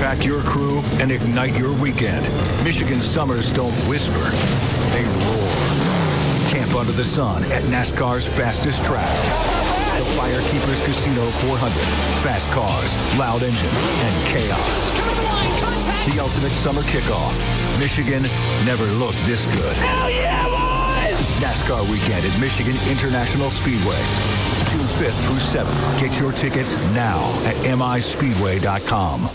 Pack your crew and ignite your weekend. Michigan summers don't whisper, they roar. Camp under the sun at NASCAR's fastest track. The Firekeepers Casino 400. Fast cars, loud engines, and chaos. The ultimate summer kickoff. Michigan never looked this good. Hell yeah, boys! NASCAR weekend at Michigan International Speedway. June 5th through 7th. Get your tickets now at mispeedway.com.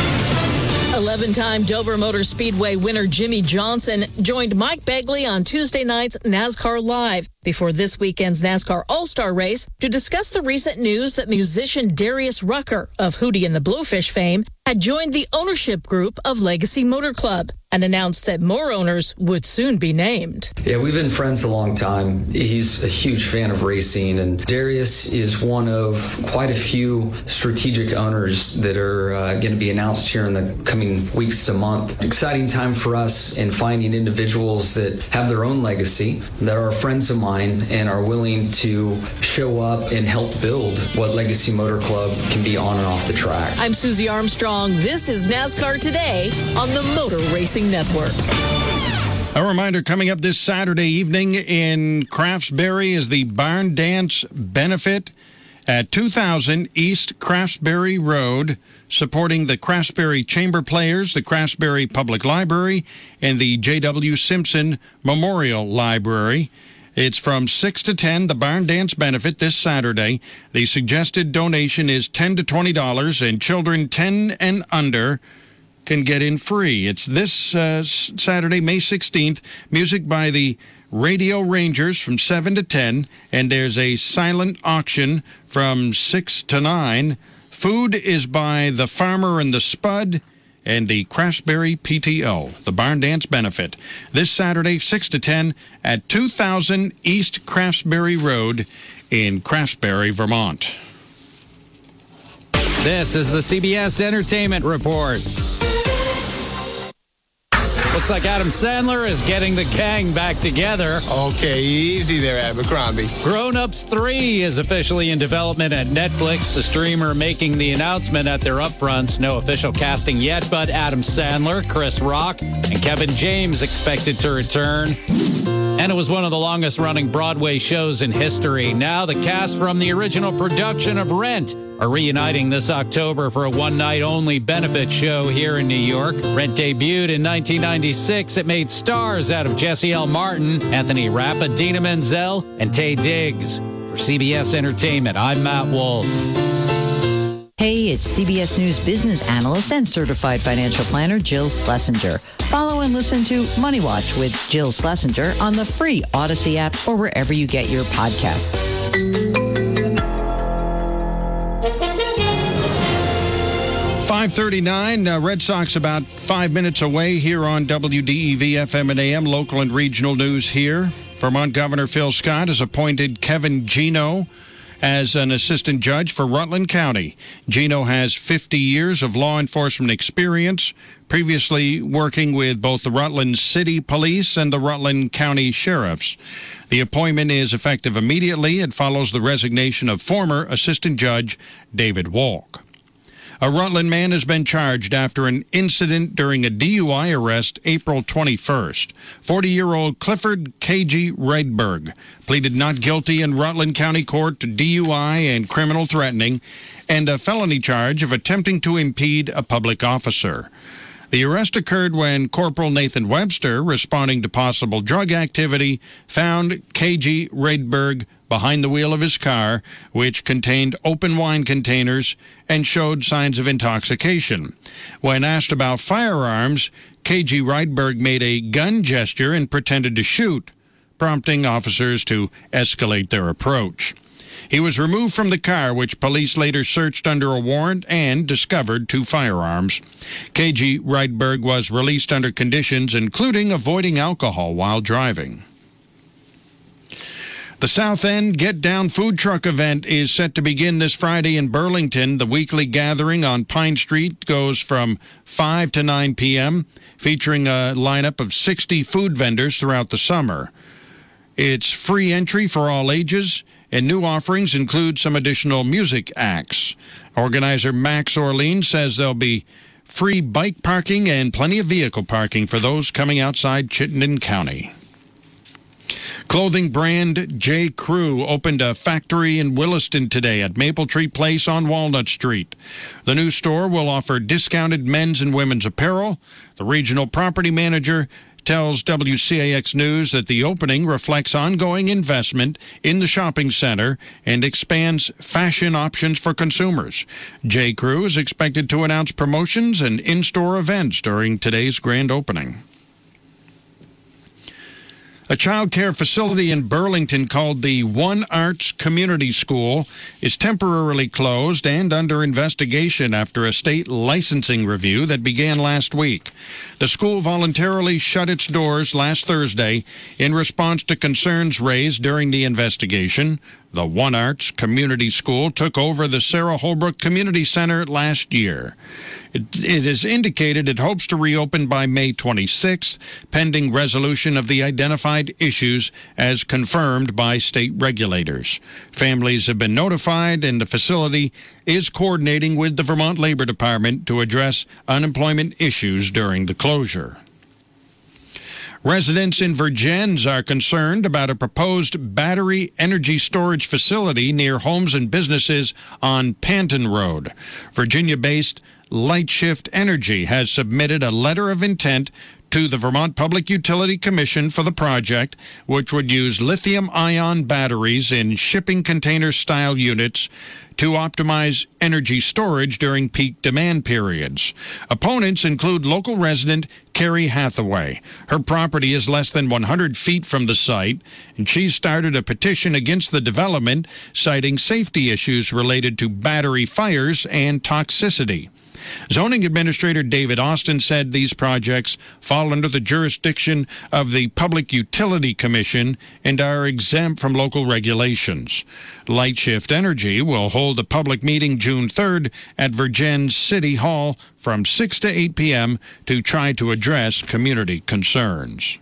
11-time Dover Motor Speedway winner Jimmy Johnson joined Mike Begley on Tuesday night's NASCAR Live before this weekend's NASCAR All-Star Race to discuss the recent news that musician Darius Rucker of Hootie and the Blowfish fame had joined the ownership group of Legacy Motor Club and announced that more owners would soon be named. Yeah, we've been friends a long time. He's a huge fan of racing, and Darius is one of quite a few strategic owners that are going to be announced here in the coming weeks to month. Exciting time for us in finding individuals that have their own legacy, that are friends of mine, and are willing to show up and help build what Legacy Motor Club can be on and off the track. I'm Susie Armstrong. This is NASCAR Today on the Motor Racing Network. A reminder, coming up this Saturday evening in Craftsbury is the Barn Dance Benefit at 2000 East Craftsbury Road, supporting the Craftsbury Chamber Players, the Craftsbury Public Library, and the J.W. Simpson Memorial Library. It's from 6 to 10, the Barn Dance Benefit this Saturday. The suggested donation is $10 to $20, and children 10 and under can get in free. It's this Saturday, May 16th. Music by the Radio Rangers from 7 to 10, and there's a silent auction from 6 to 9. Food is by the Farmer and the Spud and the Craftsbury PTO, the Barn Dance Benefit. This Saturday, 6 to 10 at 2000 East Craftsbury Road in Craftsbury, Vermont. This is the CBS Entertainment Report. Looks like Adam Sandler is getting the gang back together. Okay, easy there, Abercrombie. Grown Ups 3 is officially in development at Netflix. The streamer making the announcement at their upfronts. No official casting yet, but Adam Sandler, Chris Rock, and Kevin James expected to return. And it was one of the longest-running Broadway shows in history. Now the cast from the original production of Rent are reuniting this October for a one-night-only benefit show here in New York. Rent debuted in 1996. It made stars out of Jesse L. Martin, Anthony Rapp, Idina Menzel, and Taye Diggs. For CBS Entertainment, I'm Matt Wolf. Hey, it's CBS News business analyst and certified financial planner Jill Schlesinger. Follow and listen to Money Watch with Jill Schlesinger on the free Odyssey app or wherever you get your podcasts. 5:39, Red Sox about 5 minutes away here on WDEV FM and AM, local and regional news here. Vermont Governor Phil Scott has appointed Kevin Gino as an assistant judge for Rutland County. Gino has 50 years of law enforcement experience, previously working with both the Rutland City Police and the Rutland County Sheriffs. The appointment is effective immediately. It follows the resignation of former assistant judge David Walk. A Rutland man has been charged after an incident during a DUI arrest April 21st. 40-year-old Clifford K.G. Redberg pleaded not guilty in Rutland County Court to DUI and criminal threatening and a felony charge of attempting to impede a public officer. The arrest occurred when Corporal Nathan Webster, responding to possible drug activity, found K.G. Redberg behind the wheel of his car, which contained open wine containers and showed signs of intoxication. When asked about firearms, K.G. Redberg made a gun gesture and pretended to shoot, prompting officers to escalate their approach. He was removed from the car, which police later searched under a warrant and discovered 2 firearms. K.G. Redberg was released under conditions including avoiding alcohol while driving. The South End Get Down food truck event is set to begin this Friday in Burlington. The weekly gathering on Pine Street goes from 5 to 9 p.m., featuring a lineup of 60 food vendors throughout the summer. It's free entry for all ages, and new offerings include some additional music acts. Organizer Max Orlean says there'll be free bike parking and plenty of vehicle parking for those coming outside Chittenden County. Clothing brand J. Crew opened a factory in Williston today at Maple Tree Place on Walnut Street. The new store will offer discounted men's and women's apparel. The regional property manager tells WCAX News that the opening reflects ongoing investment in the shopping center and expands fashion options for consumers. J. Crew is expected to announce promotions and in-store events during today's grand opening. A child care facility in Burlington called the One Arts Community School is temporarily closed and under investigation after a state licensing review that began last week. The school voluntarily shut its doors last Thursday in response to concerns raised during the investigation. The One Arts Community School took over the Sarah Holbrook Community Center last year. It has indicated it hopes to reopen by May 26th, pending resolution of the identified issues as confirmed by state regulators. Families have been notified, and the facility is coordinating with the Vermont Labor Department to address unemployment issues during the closure. Residents in Vergennes are concerned about a proposed battery energy storage facility near homes and businesses on Panton Road. Virginia-based Lightshift Energy has submitted a letter of intent to the Vermont Public Utility Commission for the project, which would use lithium-ion batteries in shipping container-style units to optimize energy storage during peak demand periods. Opponents include local resident Carrie Hathaway. Her property is less than 100 feet from the site, and she started a petition against the development, citing safety issues related to battery fires and toxicity. Zoning Administrator David Austin said these projects fall under the jurisdiction of the Public Utility Commission and are exempt from local regulations. Lightshift Energy will hold a public meeting June 3rd at Vergennes City Hall from 6 to 8 p.m. to try to address community concerns.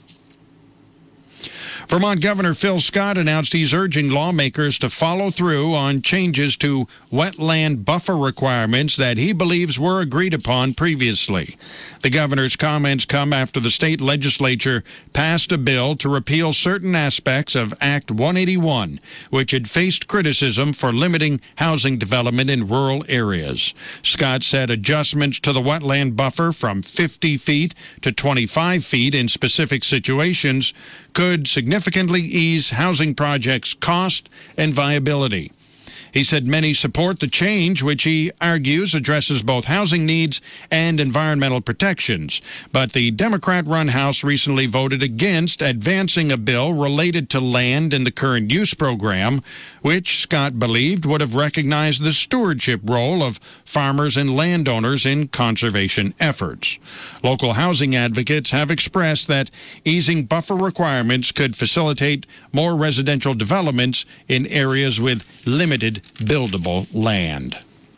Vermont Governor Phil Scott announced he's urging lawmakers to follow through on changes to wetland buffer requirements that he believes were agreed upon previously. The governor's comments come after the state legislature passed a bill to repeal certain aspects of Act 181, which had faced criticism for limiting housing development in rural areas. Scott said adjustments to the wetland buffer from 50 feet to 25 feet in specific situations could significantly ease housing projects' cost and viability. He said many support the change, which he argues addresses both housing needs and environmental protections. But the Democrat-run House recently voted against advancing a bill related to land in the current use program, which Scott believed would have recognized the stewardship role of farmers and landowners in conservation efforts. Local housing advocates have expressed that easing buffer requirements could facilitate more residential developments in areas with limited buildable land.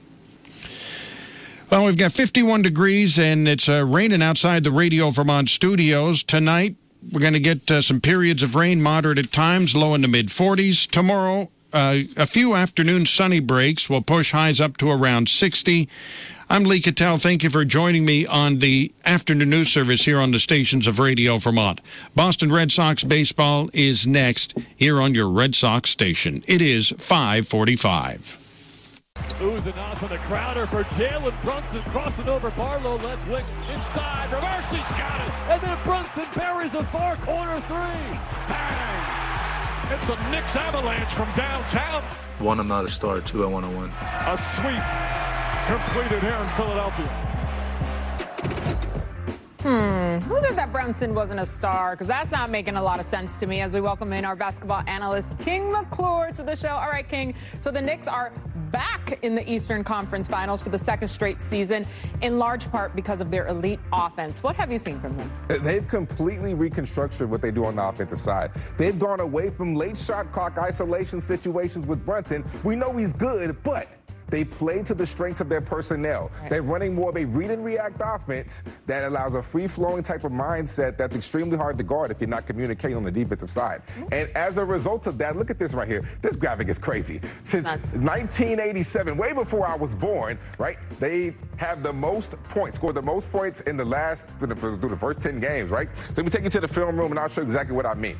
Well, we've got 51 degrees, and it's raining outside the Radio Vermont studios. Tonight, we're going to get some periods of rain, moderate at times, low in the mid-40s. Tomorrow, a few afternoon sunny breaks will push highs up to around 60. I'm Lee Cattell. Thank you for joining me on the afternoon news service here on the stations of Radio Vermont. Boston Red Sox baseball is next here on your Red Sox station. It is 5:45. Oozing off of the Crowder for Jalen Brunson, crossing over Barlow, left wing inside, reverse, he's got it, and then Brunson buries a far corner three. Bang! It's a Knicks avalanche from downtown. One, I'm not a star. Two, I want to win. A sweep completed here in Philadelphia. Who said that Brunson wasn't a star? Because that's not making a lot of sense to me as we welcome in our basketball analyst, King McClure, to the show. All right, King. So the Knicks are back in the Eastern Conference Finals for the second straight season, in large part because of their elite offense. What have you seen from them? They've completely reconstructed what they do on the offensive side. They've gone away from late shot clock isolation situations with Brunson. We know he's good, but They play to the strengths of their personnel. Right. They're running more of a read and react offense that allows a free-flowing type of mindset that's extremely hard to guard if you're not communicating on the defensive side. And as a result of that, look at this right here. This graphic is crazy. Since 1987, way before I was born, right, they have the most points, scored the most points in the last, through the first 10 games, right? So let me take you to the film room and I'll show you exactly what I mean.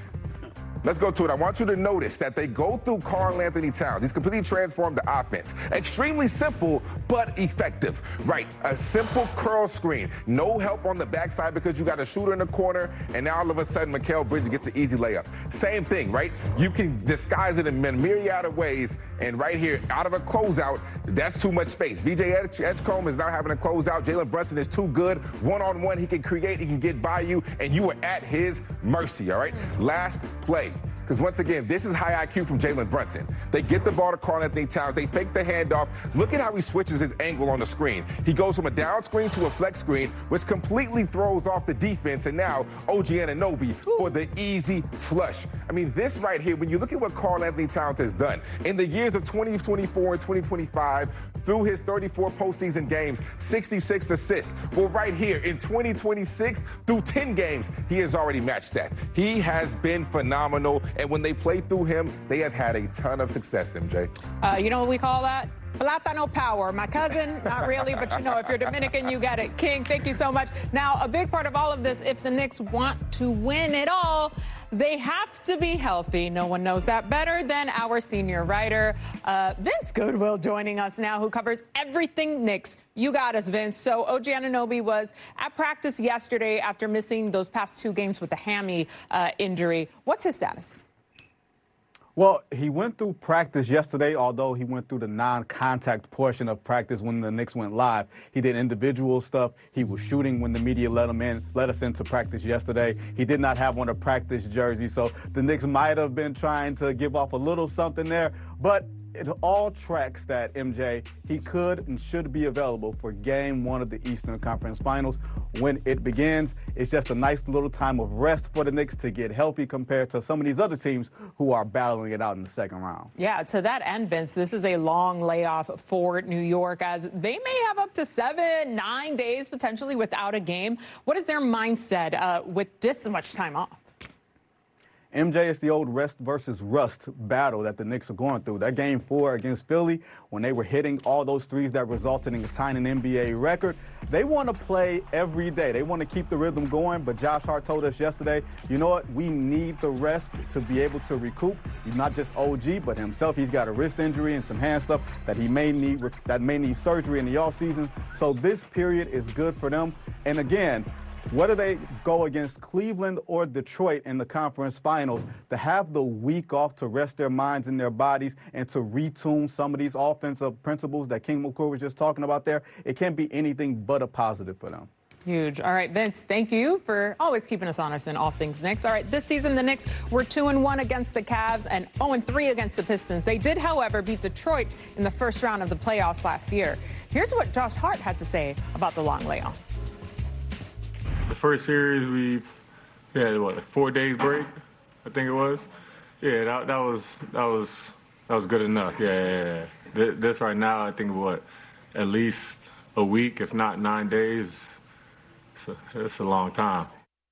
Let's go to it. I want you to notice that they go through Karl-Anthony Towns. He's completely transformed the offense. Extremely simple, but effective. Right, a simple curl screen. No help on the backside because you got a shooter in the corner, and now all of a sudden, Mikal Bridges gets an easy layup. Same thing, right? You can disguise it in a myriad of ways, and right here, out of a closeout, that's too much space. VJ Edgecombe is now having a closeout. Jalen Brunson is too good. One-on-one, he can create, he can get by you, and you are at his mercy, all right? Last play. Because once again, this is high IQ from Jalen Brunson. They get the ball to Karl-Anthony Towns. They fake the handoff. Look at how he switches his angle on the screen. He goes from a down screen to a flex screen, which completely throws off the defense. And now OG Anunoby for the easy flush. I mean, this right here, when you look at what Karl-Anthony Towns has done in the years of 2024 and 2025, through his 34 postseason games, 66 assists. Well, right here in 2026, through 10 games, he has already matched that. He has been phenomenal. And when they play through him, they have had a ton of success, MJ. You know what we call that? Plátano power. My cousin, not really, but you know, if you're Dominican, you get it. King, thank you so much. Now, a big part of all of this, if the Knicks want to win it all, they have to be healthy. No one knows that better than our senior writer, Vince Goodwill, joining us now, who covers everything Knicks. You got us, Vince. So OG Anunoby was at practice yesterday after missing those past 2 games with the hammy injury. What's his status? Well, he went through practice yesterday, although he went through the non-contact portion of practice when the Knicks went live. He did individual stuff. He was shooting when the media let us into practice yesterday. He did not have on a practice jersey, so the Knicks might have been trying to give off a little something there. But it all tracks that, MJ, he could and should be available for Game 1 of the Eastern Conference Finals when it begins. It's just a nice little time of rest for the Knicks to get healthy compared to some of these other teams who are battling it out in the second round. Yeah, to that end, Vince, this is a long layoff for New York, as they may have up to 7-9 days potentially without a game. What is their mindset with this much time off? MJ, it's the old rest versus rust battle that the Knicks are going through. That Game 4 against Philly, when they were hitting all those threes that resulted in tying an NBA record, they want to play every day. They want to keep the rhythm going, but Josh Hart told us yesterday, you know what, we need the rest to be able to recoup. He's not just OG, but himself. He's got a wrist injury and some hand stuff that he may need surgery in the offseason. So this period is good for them. And again, whether they go against Cleveland or Detroit in the conference finals, to have the week off to rest their minds and their bodies and to retune some of these offensive principles that King McClure was just talking about there, it can't be anything but a positive for them. Huge. All right, Vince, thank you for always keeping us honest in all things Knicks. All right, this season the Knicks were 2-1 against the Cavs and 0-3 against the Pistons. They did, however, beat Detroit in the first round of the playoffs last year. Here's what Josh Hart had to say about the long layoff. The first series, we had, a 4 days break, I think it was. Yeah, that was good enough. Yeah. This right now, I think, at least a week, if not 9 days. It's a long time.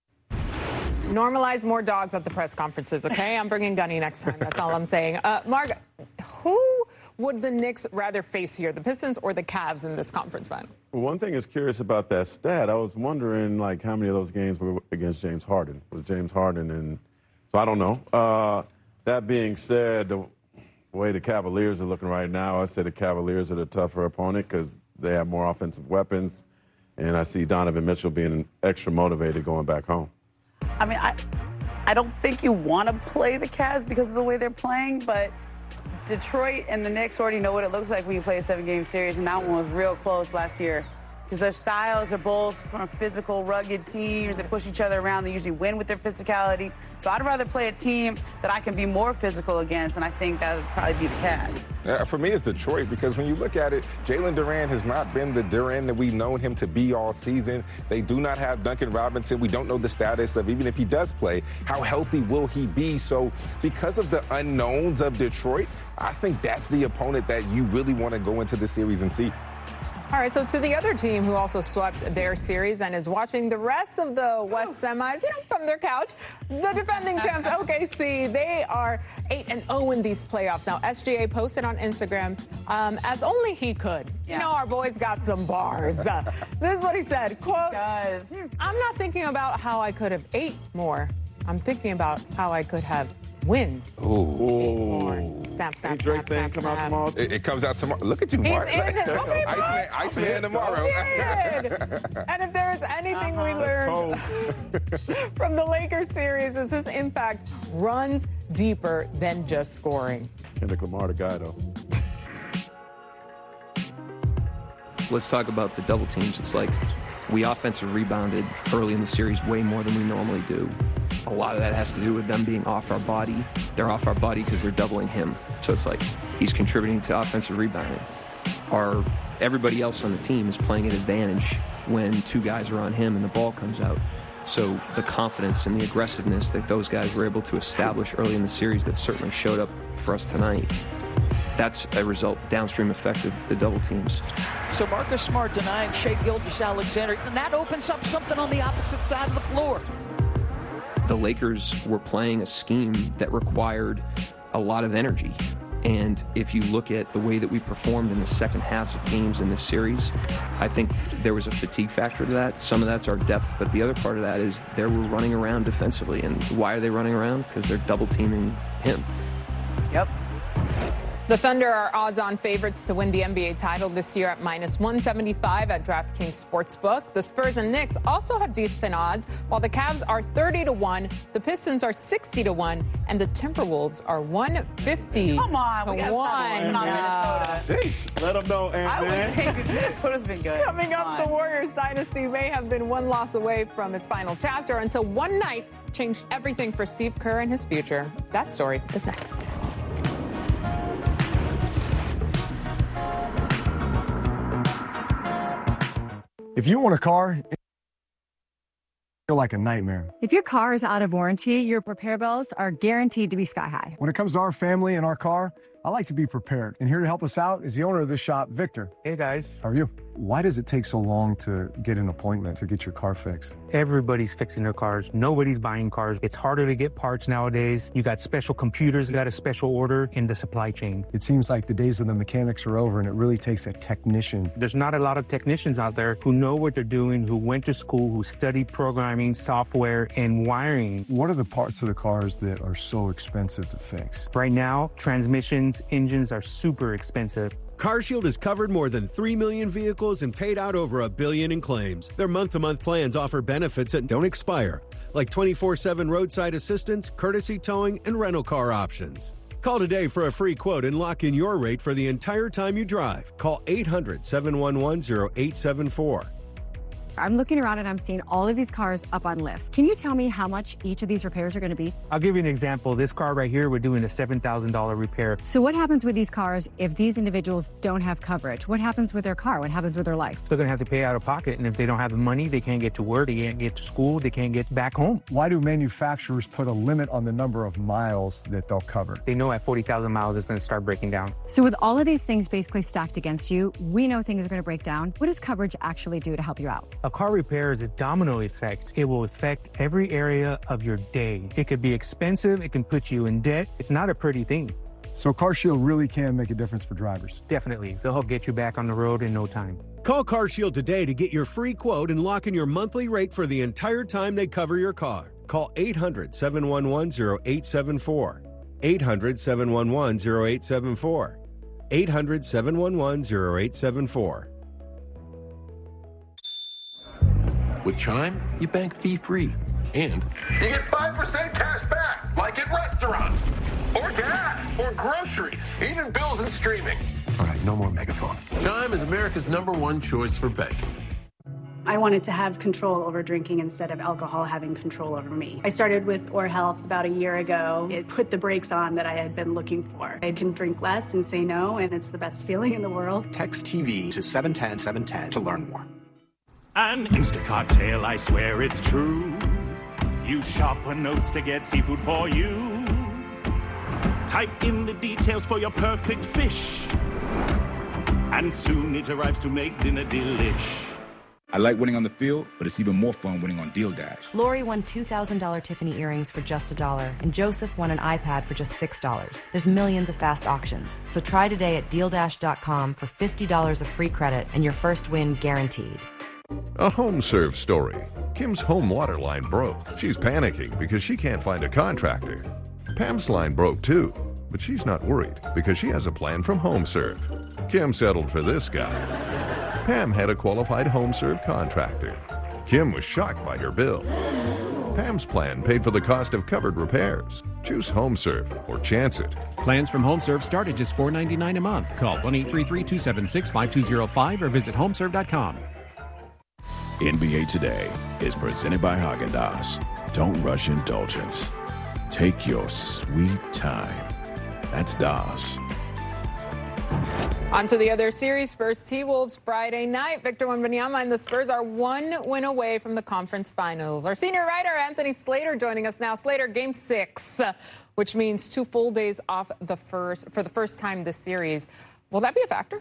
Normalize more dogs at the press conferences, okay? I'm bringing Gunny next time. That's all I'm saying. Marg, who would the Knicks rather face here, the Pistons or the Cavs in this conference final? Well, one thing is curious about that stat. I was wondering, how many of those games were against James Harden? Was James Harden? And so I don't know. That being said, the way the Cavaliers are looking right now, I say the Cavaliers are the tougher opponent because they have more offensive weapons. And I see Donovan Mitchell being extra motivated going back home. I mean, I don't think you want to play the Cavs because of the way they're playing, but Detroit and the Knicks already know what it looks like when you play a 7-game series, and that one was real close last year. because their styles are both from physical, rugged teams that push each other around. They usually win with their physicality. So I'd rather play a team that I can be more physical against, and I think that would probably be the Cavs. For me, it's Detroit, because when you look at it, Jalen Duren has not been the Duren that we've known him to be all season. They do not have Duncan Robinson. We don't know the status of, even if he does play, how healthy will he be? So because of the unknowns of Detroit, I think that's the opponent that you really want to go into the series and see. All right, so to the other team who also swept their series and is watching the rest of the West semis, from their couch, the defending champs OKC, they are 8-0 in these playoffs. Now, SGA posted on Instagram, as only he could. Yeah. Our boy's got some bars. This is what he said, quote, I'm not thinking about how I could have ate more. I'm thinking about how I could have win. Snap. Thing come out tomorrow? It comes out tomorrow. Look at you, Mark. Iceman tomorrow. And if there is anything we learned from the Lakers series, is his impact runs deeper than just scoring. Kendrick Lamar, the guy, though. Let's talk about the double teams. It's like we offensive rebounded early in the series way more than we normally do. A lot of that has to do with them being off our body. They're off our body because they're doubling him. So it's like he's contributing to offensive rebounding. Everybody else on the team is playing an advantage when two guys are on him and the ball comes out. So the confidence and the aggressiveness that those guys were able to establish early in the series that certainly showed up for us tonight, that's a result, downstream effect of the double teams. So Marcus Smart denying Shai Gilgeous-Alexander, and that opens up something on the opposite side of the floor. The Lakers were playing a scheme that required a lot of energy. And if you look at the way that we performed in the second halves of games in this series, I think there was a fatigue factor to that. Some of that's our depth, but the other part of that is they were running around defensively. And why are they running around? Because they're double teaming him. Yep. The Thunder are odds-on favorites to win the NBA title this year at -175 at DraftKings Sportsbook. The Spurs and Knicks also have decent odds, while the Cavs are 30-1, the Pistons are 60-1, and the Timberwolves are 150. Come on, we got to stop on Minnesota. Sheesh. Let them know, man. Minnesota's been good. Coming up, the Warriors dynasty may have been one loss away from its final chapter until one night changed everything for Steve Kerr and his future. That story is next. If you want a car, it's like a nightmare. If your car is out of warranty, your repair bills are guaranteed to be sky high. When it comes to our family and our car, I like to be prepared. And here to help us out is the owner of this shop, Victor. Hey, guys. How are you? Why does it take so long to get an appointment to get your car fixed? Everybody's fixing their cars. Nobody's buying cars. It's harder to get parts nowadays. You got special computers, you got a special order in the supply chain. It seems like the days of the mechanics are over and it really takes a technician. There's not a lot of technicians out there who know what they're doing, who went to school, who studied programming, software, and wiring. What are the parts of the cars that are so expensive to fix? Right now, transmissions, engines are super expensive. CarShield has covered more than 3 million vehicles and paid out over $1 billion in claims. Their month-to-month plans offer benefits that don't expire, like 24/7 roadside assistance, courtesy towing, and rental car options. Call today for a free quote and lock in your rate for the entire time you drive. Call 800-711-0874. I'm looking around and I'm seeing all of these cars up on lists. Can you tell me how much each of these repairs are going to be? I'll give you an example. This car right here, we're doing a $7,000 repair. So what happens with these cars if these individuals don't have coverage? What happens with their car? What happens with their life? They're going to have to pay out of pocket, and if they don't have the money, they can't get to work, they can't get to school, they can't get back home. Why do manufacturers put a limit on the number of miles that they'll cover? They know at 40,000 miles it's going to start breaking down. So with all of these things basically stacked against you, we know things are going to break down. What does coverage actually do to help you out? A car repair is a domino effect. It will affect every area of your day. It could be expensive. It can put you in debt. It's not a pretty thing. So CarShield really can make a difference for drivers. Definitely. They'll help get you back on the road in no time. Call CarShield today to get your free quote and lock in your monthly rate for the entire time they cover your car. Call 800-711-0874. 800-711-0874. 800-711-0874. With Chime, you bank fee-free, and you get 5% cash back, like at restaurants, or gas, or groceries, even bills and streaming. All right, no more megaphone. Chime is America's #1 choice for banking. I wanted to have control over drinking instead of alcohol having control over me. I started with Or Health about a year ago. It put the brakes on that I had been looking for. I can drink less and say no, and it's the best feeling in the world. Text TV to 710 710 to learn more. An Instacart tale, I swear it's true. Use sharper notes to get seafood for you. Type in the details for your perfect fish. And soon it arrives to make dinner delish. I like winning on the field, but it's even more fun winning on Deal Dash. Lori won $2,000 Tiffany earrings for just $1, and Joseph won an iPad for just $6. There's millions of fast auctions. So try today at DealDash.com for $50 of free credit and your first win guaranteed. A HomeServe story. Kim's home water line broke. She's panicking because she can't find a contractor. Pam's line broke too, but she's not worried because she has a plan from HomeServe. Kim settled for this guy. Pam had a qualified HomeServe contractor. Kim was shocked by her bill. Pam's plan paid for the cost of covered repairs. Choose HomeServe or chance it. Plans from HomeServe start at just $4.99 a month. Call 1-833-276-5205 or visit homeserve.com. NBA Today is presented by Haagen-Dazs. Don't rush indulgence. Take your sweet time. That's DAS. On to the other series, Spurs T-Wolves Friday night. Victor Wembanyama and the Spurs are 1 win away from the conference finals. Our senior writer, Anthony Slater, joining us now. Slater, Game 6, which means 2 full days off for the first time this series. Will that be a factor?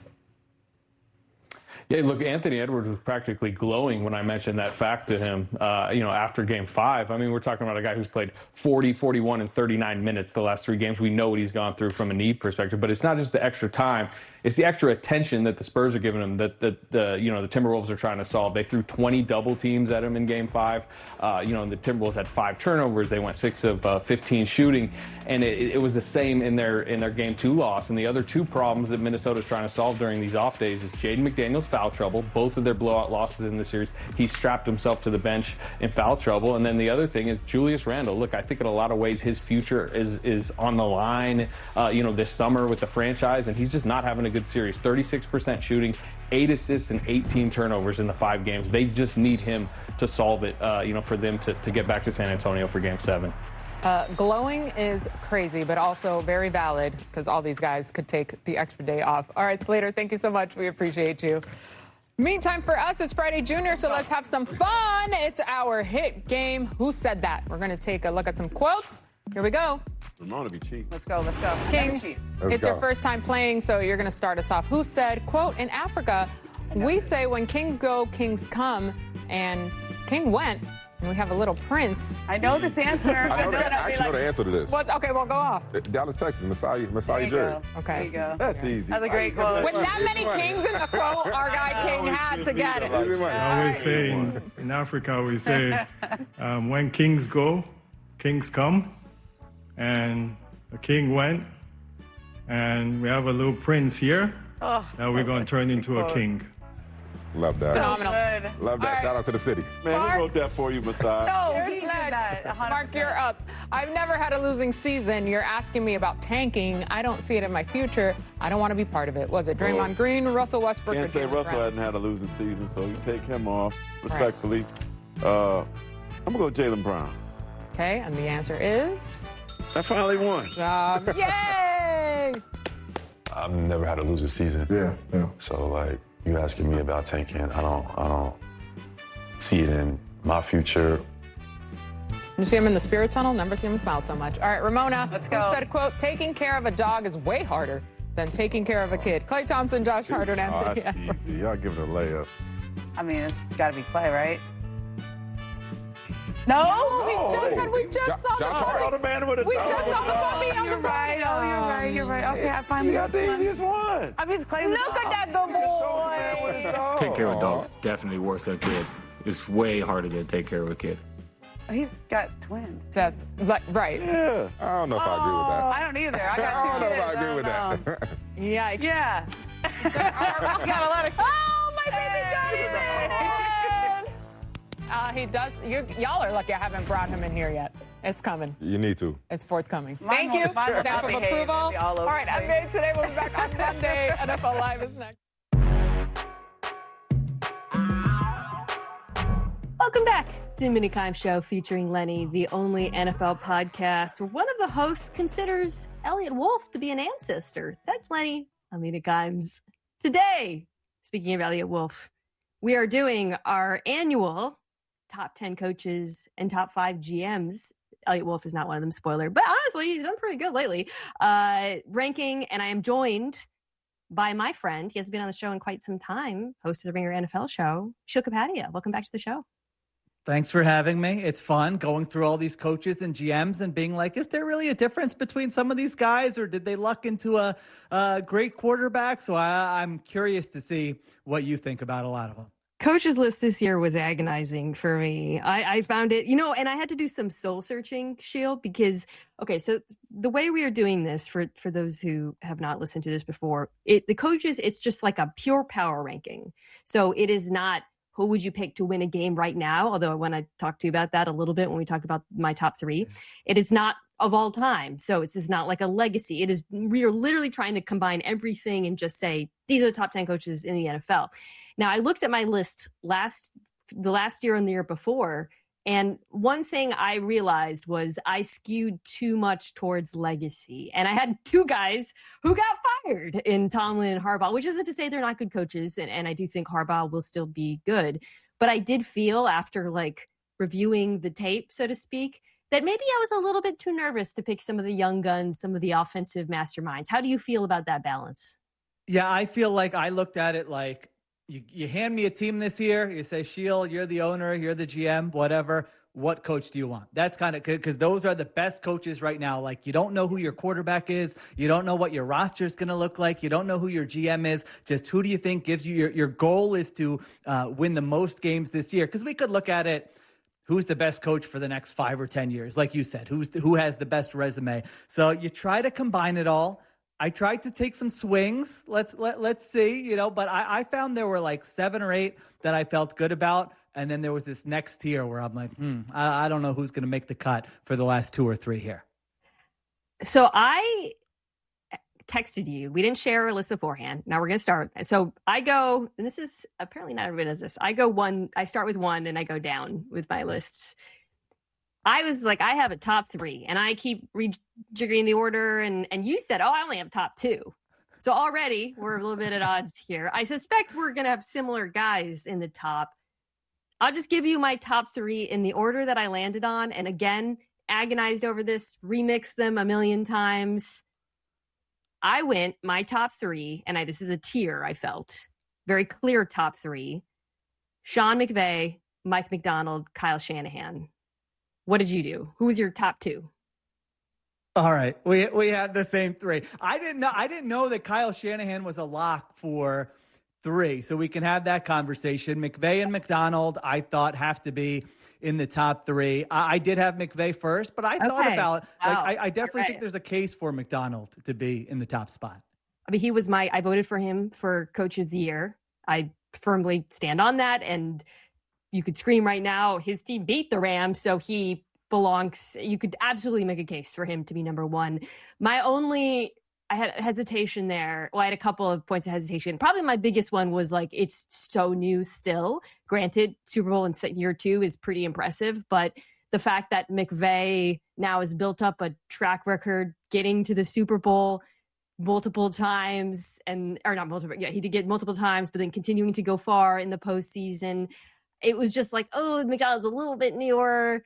Yeah, look, Anthony Edwards was practically glowing when I mentioned that fact to him, after Game 5. I mean, we're talking about a guy who's played 40, 41, and 39 minutes the last 3 games. We know what he's gone through from a knee perspective, but it's not just the extra time. It's the extra attention that the Spurs are giving him that the Timberwolves are trying to solve. They threw 20 double teams at him in Game 5. And the Timberwolves had 5 turnovers. They went 6 of 15 shooting, and it was the same in their Game 2 loss. And the other 2 problems that Minnesota's trying to solve during these off days is Jaden McDaniels foul trouble. Both of their blowout losses in the series, he strapped himself to the bench in foul trouble. And then the other thing is Julius Randle. Look, I think in a lot of ways his future is on the line. This summer with the franchise, and he's just not having a good series. 36% shooting, 8 assists and 18 turnovers in the 5 games. They just need him to solve it, for them to get back to San Antonio for Game 7. Glowing is crazy, but also very valid because all these guys could take the extra day off. All right, Slater, thank you so much. We appreciate you. Meantime, for us, it's Friday Junior, so let's have some fun. It's our hit game. Who said that? We're going to take a look at some quotes. Here we go. Ramona be cheap. Let's go. King, it's your first time playing, so you're going to start us off. Who said, quote, in Africa, we say when kings go, kings come, and King went, and we have a little prince. I know this answer. I actually know the answer to this. Okay, well, go off. Dallas, Texas, Masai Jury. Okay. There you go. That's easy. That's a great quote. With that many kings in the quote, our guy King had to get it. I always say in Africa, we say when kings go, kings come. And the king went, and we have a little prince here. Now we're going to turn into a king. Love that. Phenomenal. Love that. Shout out to the city. Man, who wrote that for you, Masai? No, he did that. 100%. Mark, you're up. I've never had a losing season. You're asking me about tanking. I don't see it in my future. I don't want to be part of it. Was it Draymond Green, Russell Westbrook, Can't or say Jaylen Russell Brown? hadn't had a losing season, so you take him off respectfully. I'm going to go Jaylen Brown. Okay, and the answer is? I finally won. Yay! I've never had a losing season. Yeah. So, you asking me about tanking, I don't see it in my future. You see him in the spirit tunnel? Never seen him smile so much. All right, Ramona. Let's go. Who said, quote, taking care of a dog is way harder than taking care of a kid. Klay Thompson, Josh Hart, and Anthony. That's easy. Y'all give it a layup. I mean, it's got to be Klay, right? No, he just said we just saw the man with a We just saw the puppy on the right. Oh, you're right. Okay, I finally got the easiest one. I mean, it's Klay. Look at that good boy. Take care of a dog is definitely worse than a kid. It's way harder to take care of a kid. He's got twins. That's right. Yeah. I don't know if I agree with that. I don't either. I got 2 I don't know kids. if I agree with that. Yikes. Yeah. We got a lot of. Oh, my baby got him in. He does. Y'all are lucky I haven't brought him in here yet. It's coming. You need to. It's forthcoming. Thank you. Stamp of approval. All right, NBA Today. We'll be back on Monday. NFL Live is next. Welcome back to the Mina Kimes Show featuring Lenny, the only NFL podcast where one of the hosts considers Elliot Wolf to be an ancestor. That's Lenny. I'm Mina Kimes. Today, speaking of Elliot Wolf, we are doing our annual top 10 coaches and top 5 GMs. Elliot Wolf is not one of them, spoiler, but honestly, he's done pretty good lately. Ranking, and I am joined by my friend. He hasn't been on the show in quite some time, host of the Ringer NFL show, Sheil Kapadia. Welcome back to the show. Thanks for having me. It's fun going through all these coaches and GMs and being like, is there really a difference between some of these guys, or did they luck into a great quarterback? So I'm curious to see what you think about a lot of them. Coach's list this year was agonizing for me. I found it, and I had to do some soul searching, Sheil, because, okay, so the way we are doing this, for those who have not listened to this before, the coaches, it's just like a pure power ranking. So it is not, who would you pick to win a game right now? Although I want to talk to you about that a little bit when we talk about my top 3. It is not of all time. So it's not like a legacy. We are literally trying to combine everything and just say, these are the top 10 coaches in the NFL. Now, I looked at my list the last year and the year before, and one thing I realized was I skewed too much towards legacy. And I had 2 guys who got fired in Tomlin and Harbaugh, which isn't to say they're not good coaches, and I do think Harbaugh will still be good. But I did feel, after reviewing the tape, so to speak, that maybe I was a little bit too nervous to pick some of the young guns, some of the offensive masterminds. How do you feel about that balance? Yeah, I feel like I looked at it like, you hand me a team this year, you say, Sheil, you're the owner, you're the GM, whatever. What coach do you want? That's kind of because those are the best coaches right now. Like, you don't know who your quarterback is. You don't know what your roster is going to look like. You don't know who your GM is. Just who do you think gives you your goal is to win the most games this year? Because we could look at it. Who's the best coach for the next 5 or 10 years? Like you said, who has the best resume? So you try to combine it all. I tried to take some swings. Let's see, but I found there were 7 or 8 that I felt good about. And then there was this next tier where I'm like, I don't know who's going to make the cut for the last 2 or 3 here. So I texted you. We didn't share a list beforehand. Now we're going to start. So I go, and this is apparently not everybody does this. I start with 1 and I go down with my lists. I was like, I have a top 3, and I keep rejiggering the order, and you said, I only have top 2. So already we're a little bit at odds here. I suspect we're going to have similar guys in the top. I'll just give you my top 3 in the order that I landed on, and again, agonized over this, remixed them a million times. I went my top 3, and this is a tier, I felt. Very clear top 3. Sean McVay, Mike Macdonald, Kyle Shanahan. What did you do? Who was your top 2? All right, we had the same 3. I didn't know that Kyle Shanahan was a lock for 3, so we can have that conversation. McVay and Macdonald, I thought, have to be in the top 3. I did have McVay first, but I thought about I definitely think there's a case for Macdonald to be in the top spot. I mean, I voted for him for Coach of the Year. I firmly stand on that, and you could scream right now, his team beat the Rams, so he belongs. You could absolutely make a case for him to be number 1. I had hesitation there. Well, I had a couple of points of hesitation. Probably my biggest one was it's so new still. Granted, Super Bowl in year 2 is pretty impressive, but the fact that McVay now has built up a track record getting to the Super Bowl multiple times, he did get multiple times, but then continuing to go far in the postseason. It was just McDonald's a little bit newer.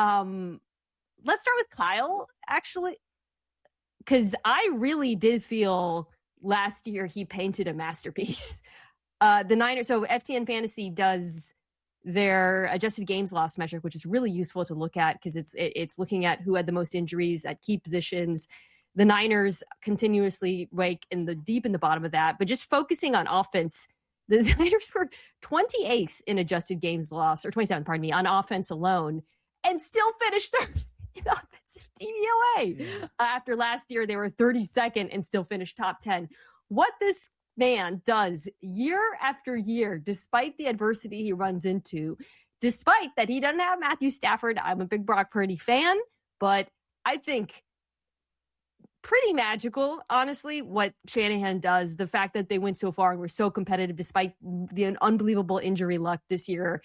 Let's start with Kyle, actually, because I really did feel last year he painted a masterpiece. The Niners, so FTN Fantasy does their adjusted games lost metric, which is really useful to look at because it's looking at who had the most injuries at key positions. The Niners continuously rank deep in the bottom of that, but just focusing on offense, the Niners were 28th in adjusted games lost, or 27th, pardon me, on offense alone, and still finished third in offensive DVOA. After last year, they were 32nd and still finished top 10. What this man does year after year, despite the adversity he runs into, despite that he doesn't have Matthew Stafford. I'm a big Brock Purdy fan, but I think pretty magical, honestly, what Shanahan does. The fact that they went so far and were so competitive despite the unbelievable injury luck this year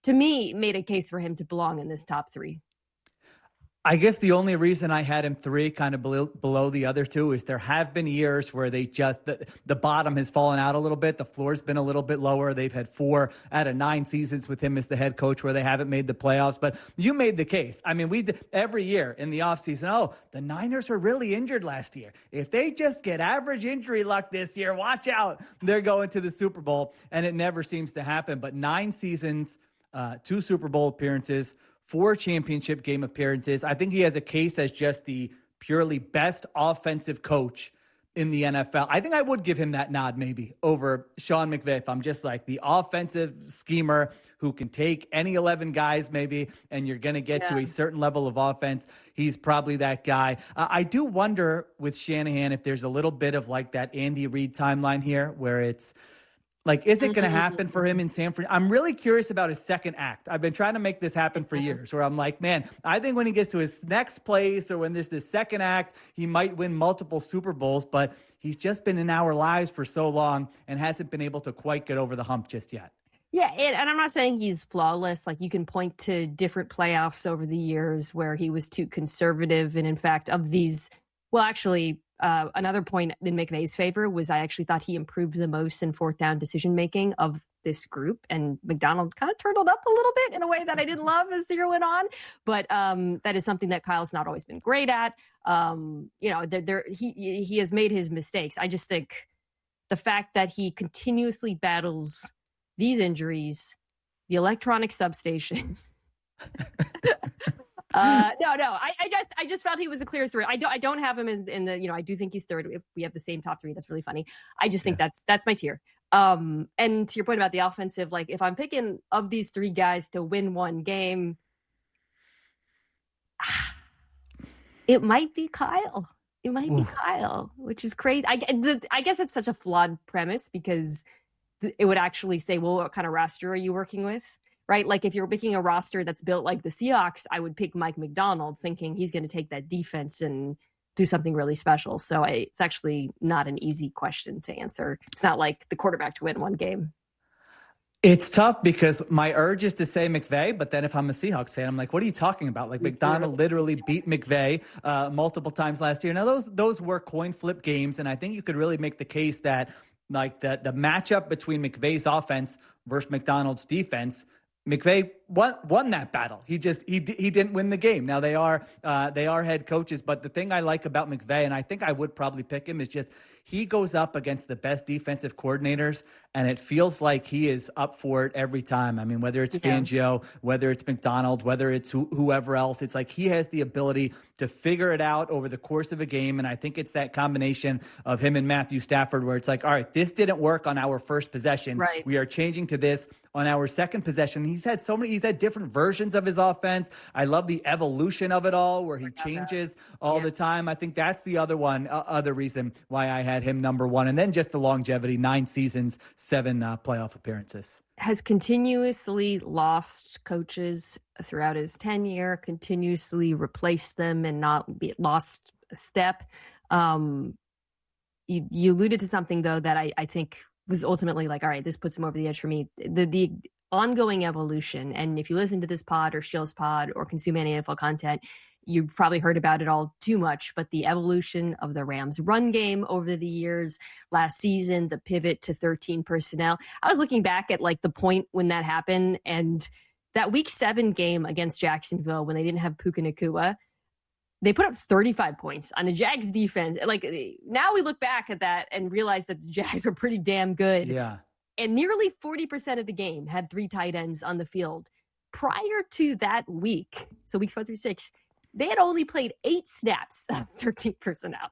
to me, made a case for him to belong in this top three. I guess the only reason I had him 3 kind of below the other 2 is there have been years where they just, the bottom has fallen out a little bit. The floor's been a little bit lower. They've had 4 out of 9 seasons with him as the head coach where they haven't made the playoffs. But you made the case. I mean, we every year in the offseason, the Niners were really injured last year. If they just get average injury luck this year, watch out. They're going to the Super Bowl. And it never seems to happen. But 9 seasons, 2 Super Bowl appearances, 4 championship game appearances. I think he has a case as just the purely best offensive coach in the NFL. I think I would give him that nod maybe over Sean McVay if I'm just like the offensive schemer who can take any 11 guys maybe, and you're going to get to a certain level of offense. He's probably that guy. I do wonder with Shanahan if there's a little bit of like that Andy Reid timeline here where it's, like, is it going to happen for him in San Francisco? I'm really curious about his second act. I've been trying to make this happen for years where I'm like, man, I think when he gets to his next place or when there's this second act, he might win multiple Super Bowls, but he's just been in our lives for so long and hasn't been able to quite get over the hump just yet. Yeah, and I'm not saying he's flawless. Like, you can point to different playoffs over the years where he was too conservative. And in fact, of these, well, actually, another point in McVay's favor was I actually thought he improved the most in 4th down decision-making of this group. And McDonald kind of turtled up a little bit in a way that I didn't love as the year went on. But that is something that Kyle's not always been great at. He has made his mistakes. I just think the fact that he continuously battles these injuries, the electronic substation. I just felt he was a clear 3. I don't have him in the, I do think he's 3rd. If we have the same top 3, that's really funny. I just think that's my tier. And to your point about the offensive, like if I'm picking of these 3 guys to win one game, it might be Kyle. It might be Kyle, which is crazy. I guess it's such a flawed premise because it would actually say, well, what kind of roster are you working with? Right? Like if you're picking a roster that's built like the Seahawks, I would pick Mike McDonald thinking he's going to take that defense and do something really special. So it's actually not an easy question to answer. It's not like the quarterback to win one game. It's tough because my urge is to say McVay, but then if I'm a Seahawks fan, I'm like, what are you talking about? Like McDonald literally beat McVay multiple times last year. Now those were coin flip games, and I think you could really make the case that like the matchup between McVay's offense versus McDonald's defense, McVay won that battle. He didn't win the game. Now they are head coaches, but the thing I like about McVay, and I think I would probably pick him, is just he goes up against the best defensive coordinators, and it feels like he is up for it every time. I mean, whether it's Fangio, whether it's McDonald, whether it's whoever else, it's like he has the ability to figure it out over the course of a game. And I think it's that combination of him and Matthew Stafford where it's like, all right, this didn't work on our first possession. Right. We are changing to this on our second possession. He's had different versions of his offense. I love the evolution of it all where he changes all the time. I think that's the other reason why I had him number 1. And then just the longevity, 9 seasons, 7 playoff appearances. Has continuously lost coaches throughout his tenure, continuously replaced them and not be lost a step. You alluded to something, though, that I think was ultimately like, all right, this puts him over the edge for me. The ongoing evolution. And if you listen to this pod or Shield's pod or consume any NFL content, you've probably heard about it all too much, but the evolution of the Rams run game over the years, last season, the pivot to 13 personnel. I was looking back at like the point when that happened, and that week 7 game against Jacksonville when they didn't have Puka Nacua, they put up 35 points on the Jags defense. Like now we look back at that and realize that the Jags are pretty damn good. Yeah. And nearly 40% of the game had 3 tight ends on the field. Prior to that week, so weeks 4 through 6, they had only played 8 snaps of 13 personnel,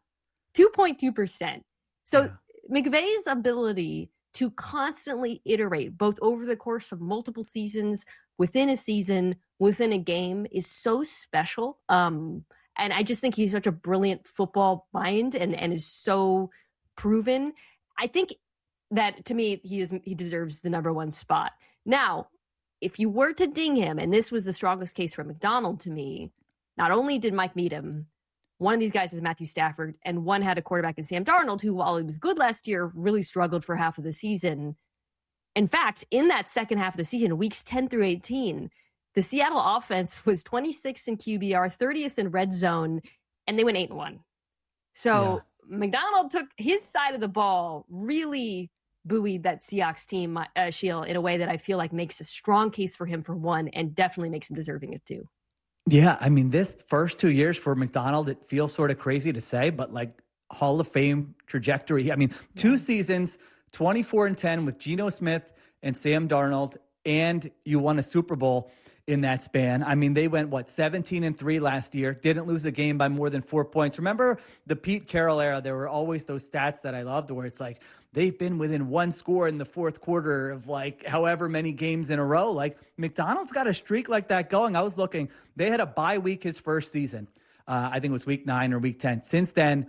2.2%. So McVay's ability to constantly iterate both over the course of multiple seasons, within a season, within a game is so special. And I just think he's such a brilliant football mind and is so proven. I think that to me, he deserves the number 1 spot. Now, if you were to ding him, and this was the strongest case for McDonald to me, not only did Mike meet him, one of these guys is Matthew Stafford, and one had a quarterback in Sam Darnold, who, while he was good last year, really struggled for half of the season. In fact, in that second half of the season, weeks 10 through 18, the Seattle offense was 26th in QBR, 30th in red zone, and they went 8-1. So McDonald took his side of the ball, really buoyed that Seahawks team, Sheil, in a way that I feel like makes a strong case for him for one, and definitely makes him deserving of two. Yeah, I mean, this first 2 years for McDonald, it feels sort of crazy to say, but like Hall of Fame trajectory. I mean, 2 seasons, 24-10 with Geno Smith and Sam Darnold, and you won a Super Bowl in that span. I mean, they went, 17-3 last year, didn't lose a game by more than 4 points. Remember the Pete Carroll era? There were always those stats that I loved where it's like, they've been within one score in the fourth quarter of like however many games in a row. Like McDonald's got a streak like that going. I was looking, they had a bye week his first season. I think it was week 9 or week 10. Since then,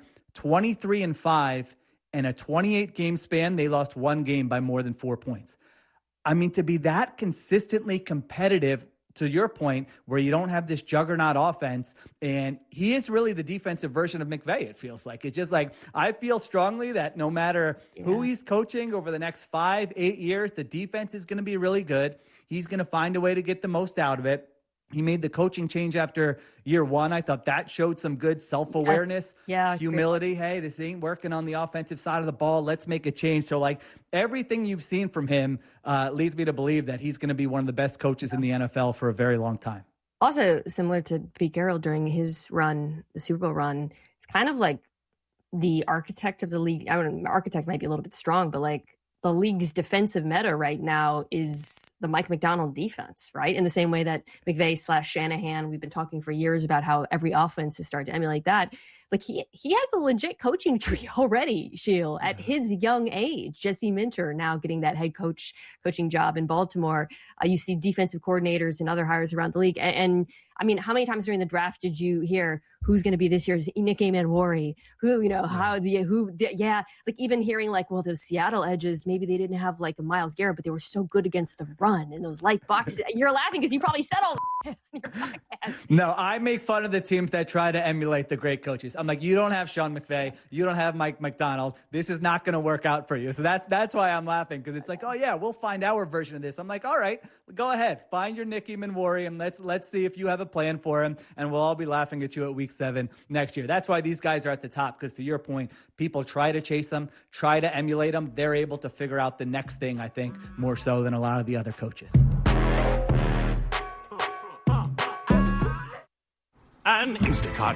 23-5 and a 28 game span. They lost one game by more than 4 points. I mean, to be that consistently competitive, to your point, where you don't have this juggernaut offense, and he is really the defensive version of McVay, it feels like. It's just like, I feel strongly that no matter who he's coaching over the next 5-8 years, the defense is going to be really good. He's going to find a way to get the most out of it. He made the coaching change after year 1. I thought that showed some good self-awareness, humility. Hey, this ain't working on the offensive side of the ball. Let's make a change. So, like, everything you've seen from him leads me to believe that he's going to be one of the best coaches in the NFL for a very long time. Also, similar to Pete Carroll during his run, the Super Bowl run, it's kind of like the architect of the league. I mean, architect might be a little bit strong, but like the league's defensive meta right now is the Mike Macdonald defense, right? In the same way that McVay/Shanahan, we've been talking for years about how every offense is starting to emulate that. Like he has a legit coaching tree already, Sheil, at his young age. Jesse Minter now getting that head coaching job in Baltimore. You see defensive coordinators and other hires around the league. And I mean, how many times during the draft did you hear who's going to be this year's Nick Manwari? Like even hearing like, well, those Seattle edges, maybe they didn't have like a Myles Garrett, but they were so good against the run and those light boxes. You're laughing because you probably said all that on your podcast. No, I make fun of the teams that try to emulate the great coaches. I'm like, you don't have Sean McVay. You don't have Mike Macdonald. This is not going to work out for you. So that's why I'm laughing, because it's like, oh yeah, we'll find our version of this. I'm like, all right, go ahead. Find your Nicky Manwari and let's see if you have a plan for him, and we'll all be laughing at you at week 7 next year. That's why these guys are at the top, because to your point, people try to chase them, try to emulate them. They're able to figure out the next thing, I think, more so than a lot of the other coaches. And Instacart.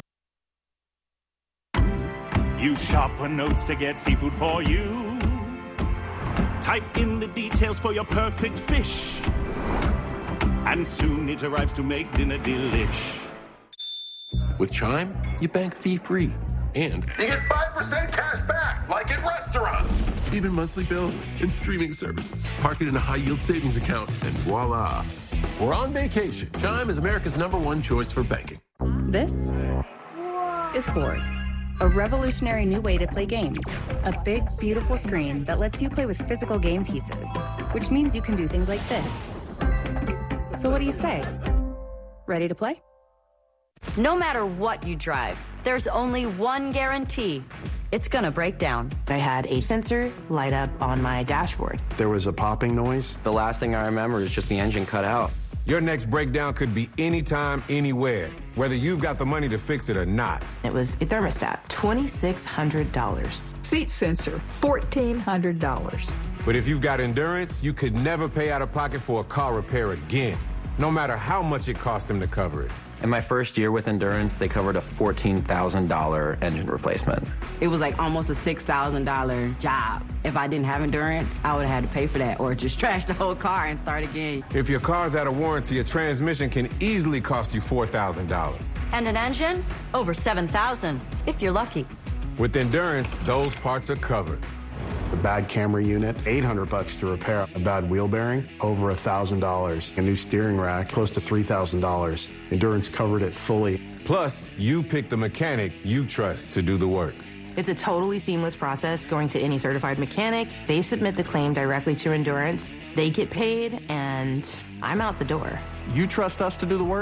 Use sharper notes to get seafood for you. Type in the details for your perfect fish. And soon it arrives to make dinner delish. With Chime, you bank fee-free. And you get 5% cash back, like at restaurants. Even monthly bills and streaming services. Park it in a high-yield savings account, and voila. We're on vacation. Chime is America's #1 choice for banking. This is Board, a revolutionary new way to play games. A big, beautiful screen that lets you play with physical game pieces, which means you can do things like this. So what do you say? Ready to play? No matter what you drive, there's only one guarantee. It's gonna break down. I had a sensor light up on my dashboard. There was a popping noise. The last thing I remember is just the engine cut out. Your next breakdown could be anytime, anywhere, whether you've got the money to fix it or not. It was a thermostat, $2,600. Seat sensor, $1,400. But if you've got endurance, you could never pay out of pocket for a car repair again, no matter how much it cost them to cover it. In my first year with Endurance, they covered a $14,000 engine replacement. It was like almost a $6,000 job. If I didn't have Endurance, I would have had to pay for that or just trash the whole car and start again. If your car's out of warranty, a transmission can easily cost you $4,000. And an engine? Over $7,000, if you're lucky. With Endurance, those parts are covered. A bad camera unit, $800 to repair. A bad wheel bearing, over $1,000. A new steering rack, close to $3,000. Endurance covered it fully. Plus, you pick the mechanic you trust to do the work. It's a totally seamless process going to any certified mechanic. They submit the claim directly to Endurance. They get paid, and I'm out the door. You trust us to do the work?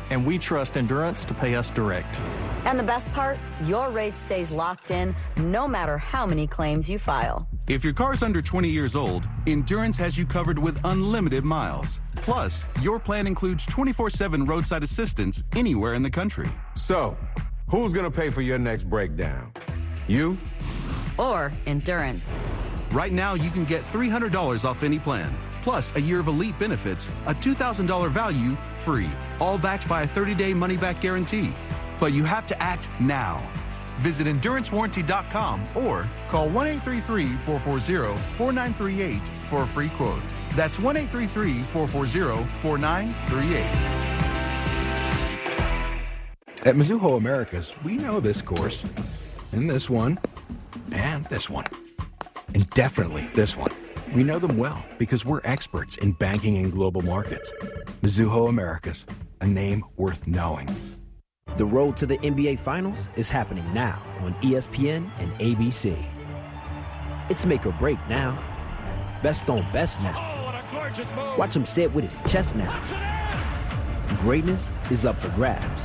and we trust Endurance to pay us direct. And the best part? Your rate stays locked in no matter how many claims you file. If your car's under 20 years old, Endurance has you covered with unlimited miles. Plus, your plan includes 24/7 roadside assistance anywhere in the country. So, who's going to pay for your next breakdown? You? Or Endurance. Right now, you can get $300 off any plan, plus a year of elite benefits, a $2,000 value free, all backed by a 30-day money-back guarantee. But you have to act now. Visit EnduranceWarranty.com or call 1-833-440-4938 for a free quote. That's 1-833-440-4938. At Mizuho Americas, we know this course, and this one, and this one, and definitely this one. We know them well because we're experts in banking and global markets. Mizuho Americas, a name worth knowing. The road to the NBA Finals is happening now on ESPN and ABC. It's make or break now. Best on best now. Watch him say it with his chest now. Greatness is up for grabs.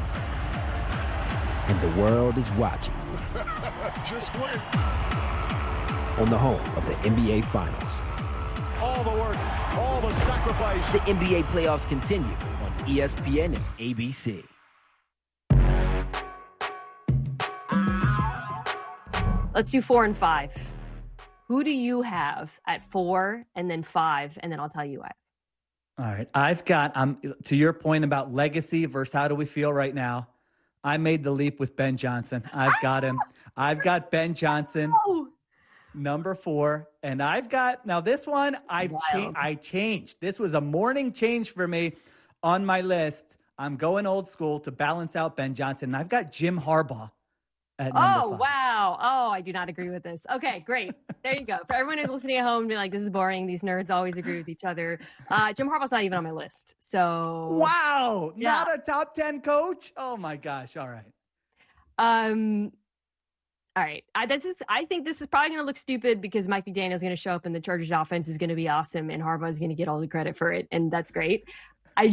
And the world is watching. Just win. On the home of the NBA Finals. All the work, all the sacrifice. The NBA playoffs continue on ESPN and ABC. Let's do 4 and 5. Who do you have at 4 and then 5? And then I'll tell you why. All right. I've got, to your point about legacy versus how do we feel right now, I made the leap with Ben Johnson. I've got him. I've got Ben Johnson, number 4. And I've got, now this one, I changed. This was a morning change for me on my list. I'm going old school to balance out Ben Johnson. And I've got Jim Harbaugh at number 5. Wow. Oh, I do not agree with this. Okay, great. There you go. For everyone who's listening at home, be like, this is boring. These nerds always agree with each other. Jim Harbaugh's not even on my list. So wow, yeah. Not a top 10 coach. Oh my gosh. All right. All right. I think this is probably going to look stupid because Mike McDaniel is going to show up and the Chargers offense is going to be awesome and Harbaugh is going to get all the credit for it. And that's great. I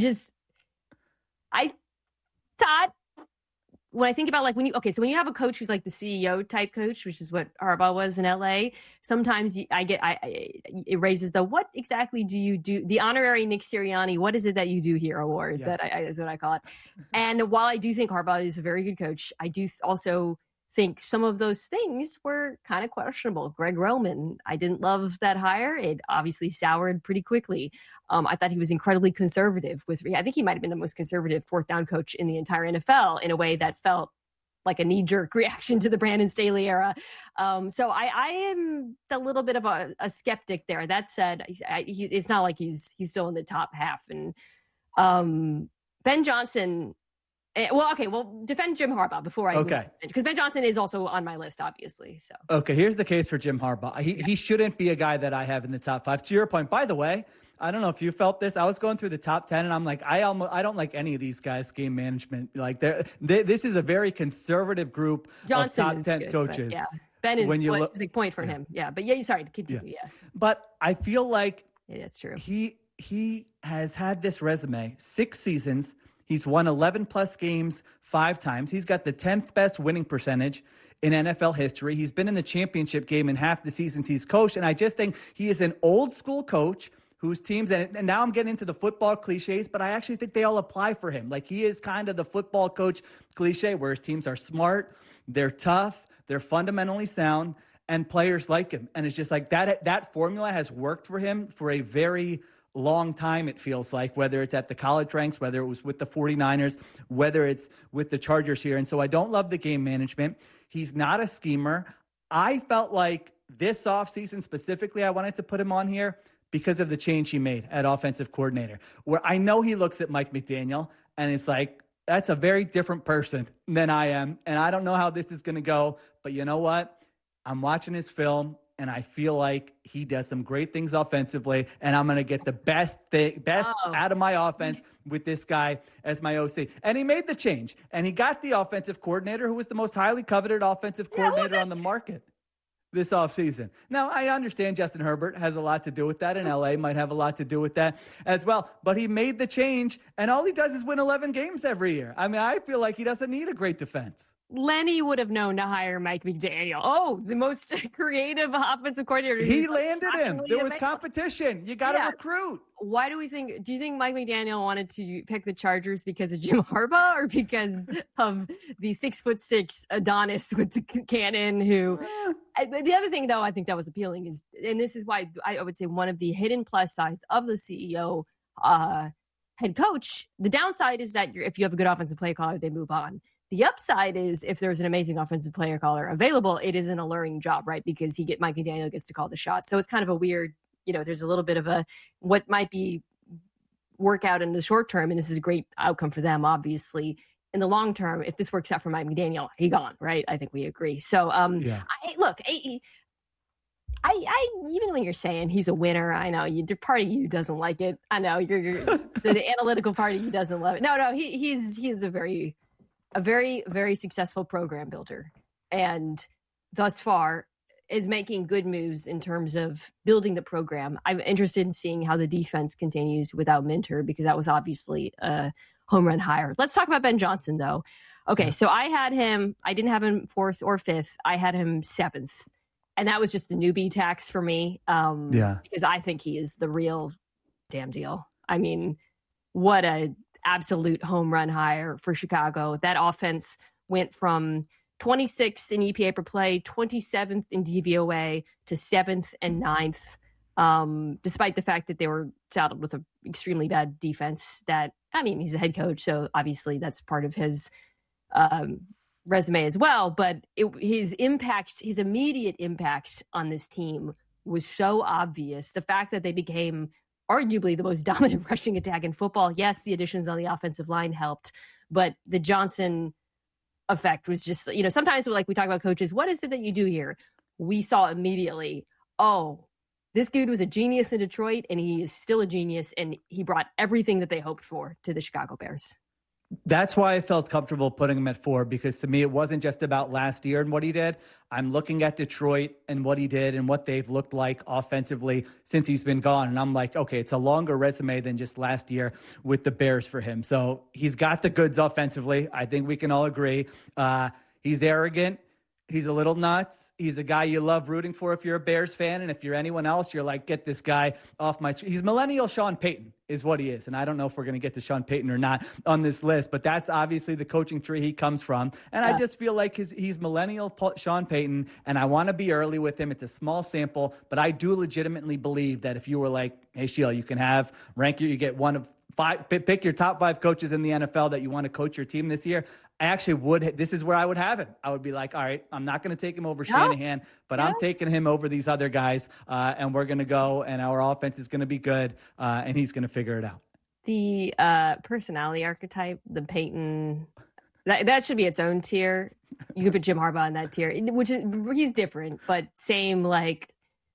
thought, when I think about when you have a coach who's like the CEO type coach, which is what Harbaugh was in LA, sometimes it raises the what exactly do you do? The honorary Nick Sirianni, what is it that you do here award? Yes. That is what I call it. And while I do think Harbaugh is a very good coach, I do also think some of those things were kind of questionable. Greg Roman, I didn't love that hire. It obviously soured pretty quickly. I thought he was incredibly conservative I think he might have been the most conservative 4th down coach in the entire NFL in a way that felt like a knee-jerk reaction to the Brandon Staley era. So I am a little bit of a skeptic there. That said, it's not like he's still in the top half. And Ben Johnson, defend Jim Harbaugh before I move, because Ben Johnson is also on my list, obviously. So okay, here's the case for Jim Harbaugh. He shouldn't be a guy that I have in the top 5. To your point, by the way, I don't know if you felt this. I was going through the top 10, and I'm like, I don't like any of these guys' game management. Like, this is a very conservative group of top 10 coaches. Yeah, Ben is a point for him. Yeah, but sorry to continue. Yeah, but I feel like it's true. He has had this resume, 6 seasons. He's won 11 plus games 5 times. He's got the 10th best winning percentage in NFL history. He's been in the championship game in half the seasons he's coached, and I just think he is an old school coach whose teams, and now I'm getting into the football cliches, but I actually think they all apply for him. Like, he is kind of the football coach cliche where his teams are smart, they're tough, they're fundamentally sound, and players like him. And it's just like that formula has worked for him for a very long time, it feels like, whether it's at the college ranks, whether it was with the 49ers, whether it's with the Chargers here. And so I don't love the game management. He's not a schemer. I felt like this offseason specifically, I wanted to put him on here because of the change he made at offensive coordinator, where I know he looks at Mike McDaniel and it's like, that's a very different person than I am. And I don't know how this is going to go, but you know what? I'm watching his film and I feel like he does some great things offensively, and I'm going to get the best out of my offense with this guy as my OC. And he made the change, and he got the offensive coordinator who was the most highly coveted offensive coordinator on the market. this offseason. Now, I understand Justin Herbert has a lot to do with that, and LA might have a lot to do with that as well. But he made the change, and all he does is win 11 games every year. I mean, I feel like he doesn't need a great defense. Lenny would have known to hire Mike McDaniel. Oh, the most creative offensive coordinator. He landed him. There was competition. You got to recruit. Why do you think Mike McDaniel wanted to pick the Chargers because of Jim Harbaugh or because of the 6'6" Adonis with the cannon who... The other thing, though, I think that was appealing is, and this is why I would say one of the hidden plus sides of the CEO head coach, the downside is that if you have a good offensive play caller, they move on. The upside is if there's an amazing offensive player caller available, it is an alluring job, right? Because Mike McDaniel gets to call the shots. So it's kind of a weird, there's a little bit of what might be work out in the short term. And this is a great outcome for them, obviously. In the long term, if this works out for Mike McDaniel, he gone, right? I think we agree. So, look, even when you're saying he's a winner, I know part of you doesn't like it. I know you're the analytical part of you doesn't love it. No, he's a very, very successful program builder, and thus far is making good moves in terms of building the program. I'm interested in seeing how the defense continues without Minter, because that was obviously a home run hire. Let's talk about Ben Johnson, though. Okay, so I didn't have him 4th or 5th. I had him 7th. And that was just the newbie tax for me. Because I think he is the real damn deal. I mean, what a absolute home run hire for Chicago. That offense went from 26th in EPA per play, 27th in DVOA to 7th and 9th, despite the fact that they were saddled with an extremely bad defense. He's a head coach, so obviously that's part of his resume as well. But his immediate impact on this team was so obvious. The fact that they became arguably the most dominant rushing attack in football. Yes, the additions on the offensive line helped, but the Johnson effect was just, sometimes like we talk about coaches, what is it that you do here? We saw immediately, this dude was a genius in Detroit, and he is still a genius, and he brought everything that they hoped for to the Chicago Bears. That's why I felt comfortable putting him at 4, because to me, it wasn't just about last year and what he did. I'm looking at Detroit and what he did and what they've looked like offensively since he's been gone. And I'm like, okay, it's a longer resume than just last year with the Bears for him. So he's got the goods offensively. I think we can all agree. He's arrogant. He's a little nuts. He's a guy you love rooting for if you're a Bears fan. And if you're anyone else, you're like, get this guy off my street. He's millennial Sean Payton is what he is. And I don't know if we're going to get to Sean Payton or not on this list, but that's obviously the coaching tree he comes from. And I just feel like he's millennial Sean Payton, and I want to be early with him. It's a small sample, but I do legitimately believe that if you were like, hey, Sheila, you can you get one of 5, pick your top 5 coaches in the NFL that you want to coach your team this year. I actually would. This is where I would have him. I would be like, all right, I'm not going to take him over Shanahan, but I'm taking him over these other guys, and we're going to go, and our offense is going to be good, and he's going to figure it out. The personality archetype, the Peyton, that should be its own tier. You could put Jim Harbaugh in that tier, which is he's different, but same. Like,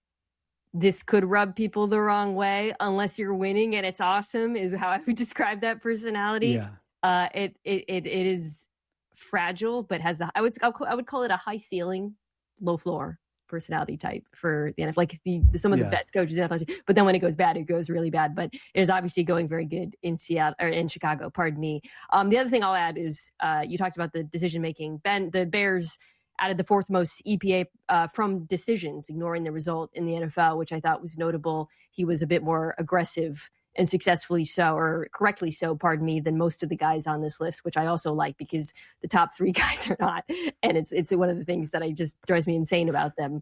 this could rub people the wrong way unless you're winning, and it's awesome. Is how I would describe that personality. Yeah. It is fragile, but has I would call it a high ceiling, low floor personality type for the NFL. Like some of the best coaches in NFL. But then when it goes bad, it goes really bad. But it is obviously going very good in Seattle or in Chicago. Pardon me. The other thing I'll add is you talked about the decision making. The Bears added the 4th most EPA from decisions, ignoring the result in the NFL, which I thought was notable. He was a bit more aggressive and successfully so, or correctly so, pardon me, than most of the guys on this list, which I also like because the top 3 guys are not. And it's one of the things that just drives me insane about them.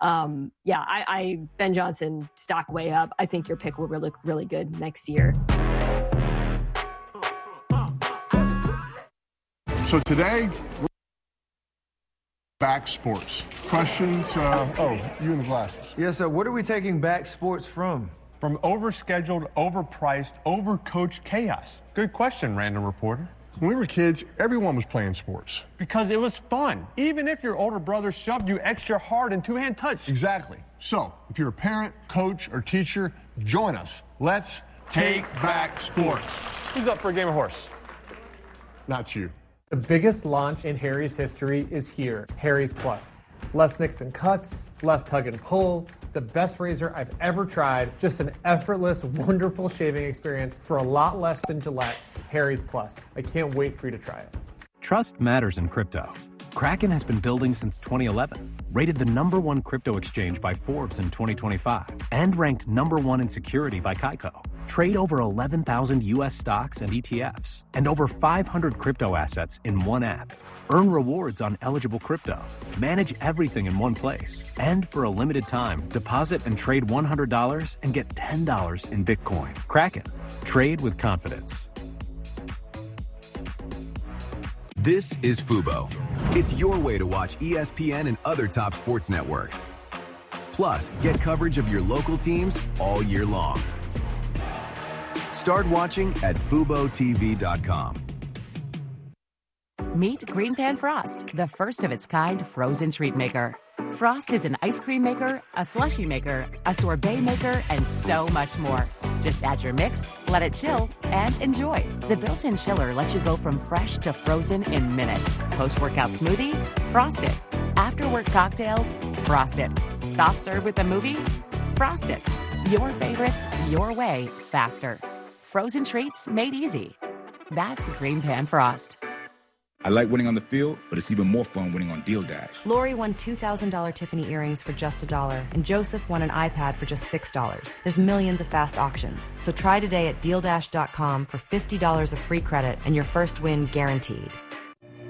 Ben Johnson, stock way up. I think your pick will look really good next year. So today, we're back sports. Questions? You in the glasses. Yes, sir. What are we taking back sports from? From overscheduled, overpriced, overcoached chaos. Good question, random reporter. When we were kids, everyone was playing sports. Because it was fun, even if your older brother shoved you extra hard in two-hand touch. Exactly. So, if you're a parent, coach, or teacher, join us. Let's take back sports. Who's up for a game of horse? Not you. The biggest launch in Harry's history is here, Harry's Plus. Less nicks and cuts, less tug and pull. The best razor I've ever tried. Just an effortless, wonderful shaving experience for a lot less than Gillette. Harry's Plus. I can't wait for you to try it. Trust matters in crypto. Kraken has been building since 2011, rated the #1 crypto exchange by Forbes in 2025, and ranked #1 in security by Kaiko. Trade over 11,000 U.S. stocks and ETFs, and over 500 crypto assets in one app. Earn rewards on eligible crypto. Manage everything in one place. And for a limited time, deposit and trade $100 and get $10 in Bitcoin. Kraken. Trade with confidence. This is Fubo. It's your way to watch ESPN and other top sports networks. Plus, get coverage of your local teams all year long. Start watching at FuboTV.com. Meet Green Pan Frost, the first of its kind frozen treat maker. Frost is an ice cream maker, a slushie maker, a sorbet maker, and so much more. Just add your mix, let it chill, and enjoy. The built-in chiller lets you go from fresh to frozen in minutes. Post-workout smoothie? Frosted. After-work cocktails? Frosted. Soft serve with a movie? Frosted. Your favorites, your way, faster. Frozen treats made easy. That's Green Pan Frost. I like winning on the field, but it's even more fun winning on Deal Dash. Lori won $2,000 Tiffany earrings for just $1, and Joseph won an iPad for just $6. There's millions of fast auctions. So try today at DealDash.com for $50 of free credit and your first win guaranteed.